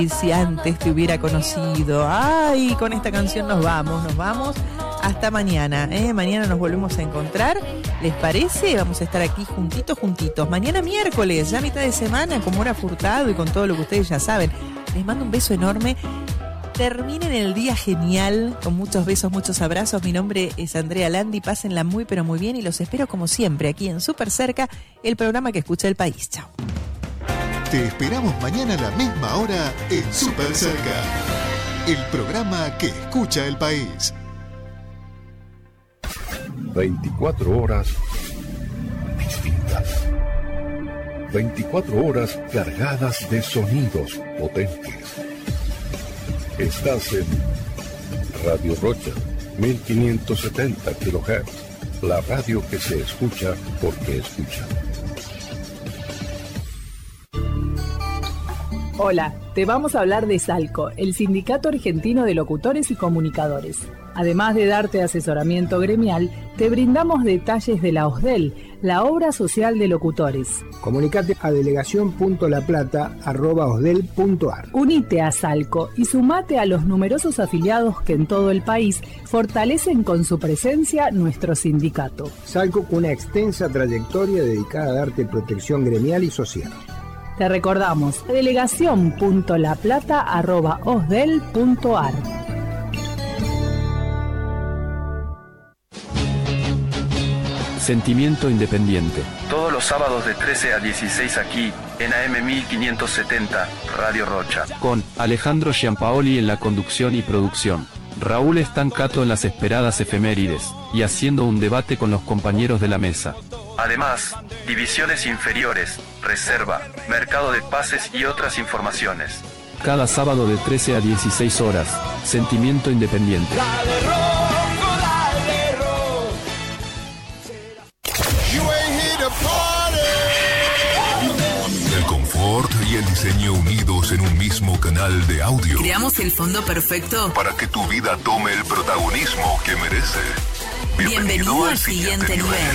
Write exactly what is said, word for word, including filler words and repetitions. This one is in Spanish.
Si antes te hubiera conocido. Ay, con esta canción nos vamos, nos vamos. Hasta mañana, ¿eh? Mañana nos volvemos a encontrar. ¿Les parece? Vamos a estar aquí juntitos, juntitos. Mañana miércoles, ya mitad de semana, como hora Furtado y con todo lo que ustedes ya saben. Les mando un beso enorme. Terminen el día genial, con muchos besos, muchos abrazos. Mi nombre es Andrea Landi. Pásenla muy, pero muy bien. Y los espero como siempre aquí en Súper Cerca, el programa que escucha el país. Chao. Te esperamos mañana a la misma hora en Súper Cerca, el programa que escucha el país. veinticuatro horas distintas. veinticuatro horas cargadas de sonidos potentes. Estás en Radio Rocha, mil quinientos setenta kilohertz, la radio que se escucha porque escucha. Hola, te vamos a hablar de Salco, el Sindicato Argentino de Locutores y Comunicadores. Además de darte asesoramiento gremial, te brindamos detalles de la O S D E L, la obra social de locutores. Comunicate a delegación punto la plata arroba osdel punto ar. Unite a Salco y sumate a los numerosos afiliados que en todo el país fortalecen con su presencia nuestro sindicato. Salco, con una extensa trayectoria dedicada a darte protección gremial y social. Te recordamos, delegación punto la plata arroba osdel punto ar. Sentimiento Independiente. Todos los sábados de trece a dieciséis aquí, en A M mil quinientos setenta, Radio Rocha. Con Alejandro Giampaoli en la conducción y producción. Raúl Estancato en las esperadas efemérides, y haciendo un debate con los compañeros de la mesa. Además, divisiones inferiores, reserva, mercado de pases y otras informaciones. Cada sábado de trece a dieciséis horas, Sentimiento Independiente. El confort y el diseño unidos en un mismo canal de audio. Creamos el fondo perfecto para que tu vida tome el protagonismo que merece. Bienvenido, Bienvenido al siguiente nivel.